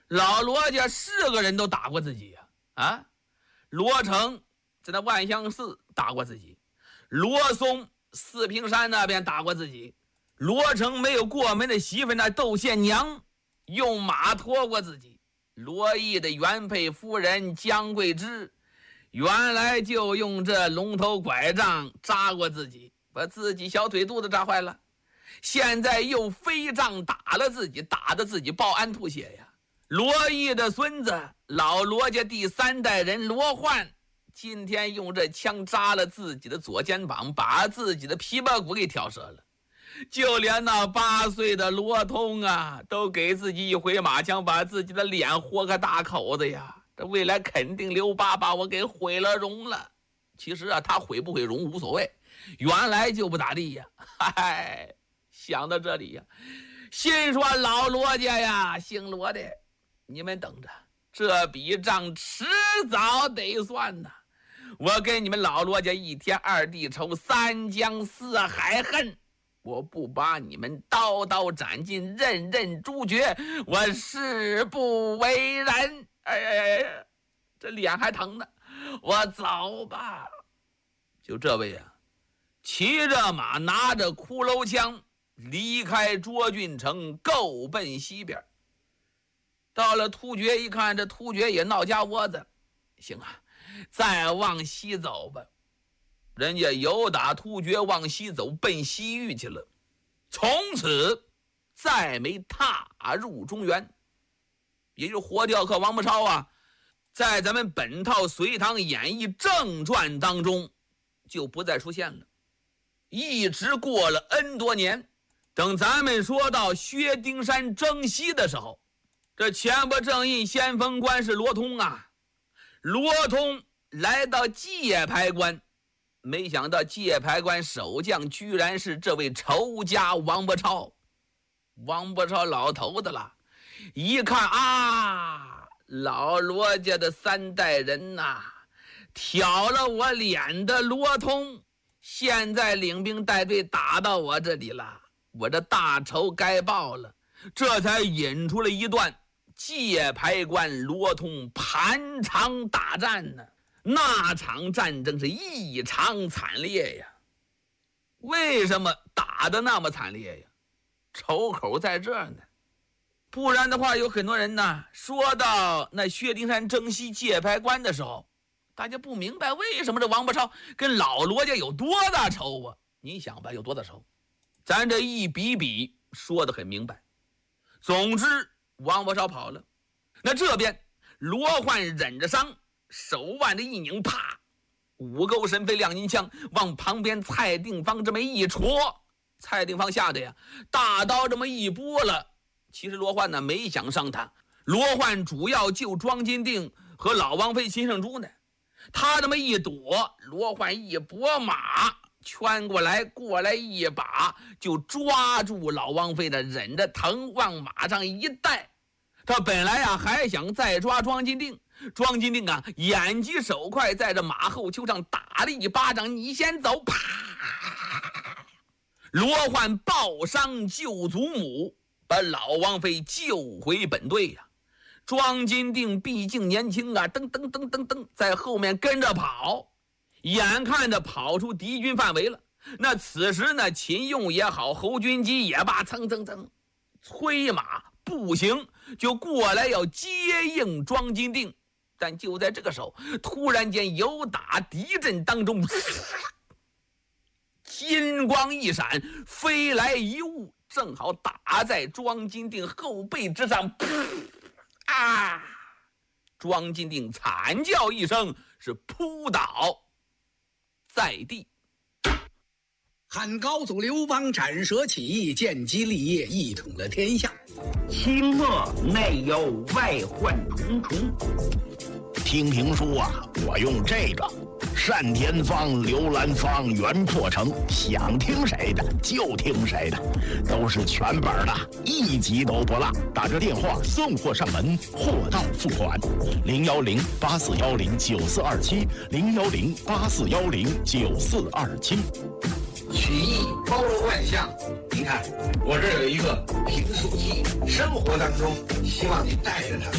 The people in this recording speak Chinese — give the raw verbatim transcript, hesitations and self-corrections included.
老罗家是个人都打过自己呀、啊！啊，罗成在那万象寺打过自己，罗松四平山那边打过自己，罗成没有过门的媳妇那窦宪娘用马拖过自己，罗毅的原配夫人江桂枝原来就用这龙头拐杖扎过自己，把自己小腿肚子扎坏了，现在又飞杖打了自己，打得自己报案吐血呀。罗毅的孙子老罗家第三代人罗焕今天用这枪扎了自己的左肩膀，把自己的皮包骨给挑折了。就连那八岁的罗通啊，都给自己一回马枪，把自己的脸豁个大口子呀，这未来肯定刘爸把我给毁了容了。其实啊，他毁不毁容无所谓，原来就不咋地呀。嗨，想到这里呀，心说老罗家呀，姓罗的，你们等着，这笔账迟早得算呐！我跟你们老罗家一天二地仇，三江四海恨，我不把你们刀刀斩尽，任任诛绝，我誓不为人。哎呀呀，这脸还疼呢，我走吧。就这位啊，骑着马，拿着骷髅枪，离开涿郡城，够奔西边。到了突厥一看，这突厥也闹家窝子，行啊，再往西走吧。人家由打突厥往西走，奔西域去了，从此再没踏入中原。也就是活雕刻王伯超啊，在咱们本套《隋唐演义正传》当中就不再出现了。一直过了 N 多年，等咱们说到薛丁山征西的时候，这前不正印先锋官是罗通啊。罗通来到界牌关，没想到界牌关守将居然是这位仇家王伯超。王伯超老头子了，一看啊，老罗家的三代人呐、啊，挑了我脸的罗通，现在领兵带队打到我这里了，我这大仇该报了。这才引出了一段界牌关罗通盘肠大战呢，那场战争是异常惨烈呀。为什么打得那么惨烈呀？仇口在这儿呢。不然的话，有很多人呢说到那薛丁山征西界牌关的时候，大家不明白为什么这王伯超跟老罗家有多大仇啊？你想吧，有多大仇？咱这一笔笔说得很明白。总之王伯超跑了，那这边罗焕忍着伤，手腕的一拧，啪，五钩神飞亮银枪往旁边蔡定方这么一戳，蔡定方吓得呀，大刀这么一拨了。其实罗焕呢没想伤他，罗焕主要救庄金定和老王妃秦圣珠呢。他这么一躲，罗焕一拨马圈过来，过来一把就抓住老王妃的，忍着疼往马上一带。他本来啊还想再抓庄金定，庄金定啊眼疾手快，在这马后丘上打了一巴掌，你先走，啪！罗焕抱伤救祖母，把老王妃救回本队呀、啊。庄金定毕竟年轻啊，噔噔噔噔噔在后面跟着跑，眼看着跑出敌军范围了。那此时呢，秦用也好，侯君集也罢，蹭蹭蹭催马步行就过来要接应庄金定。但就在这个时候，突然间由打敌阵当中，金光一闪，飞来一物，正好打在庄金定后背之上，啊！庄金定惨叫一声，是扑倒在地。 汉高祖刘邦斩蛇起义，建基立业，一统了天下。 清末内忧外患重重。 听评书啊，我用这个单田芳、刘兰芳、袁破城，想听谁的就听谁的，都是全本的，一集都不落。打着电话送货上门，货到付款。零幺零八四幺零九四二七，零幺零八四幺零九四二七。 曲艺包罗万象，您看我这有一个评书机，生活当中希望您带着它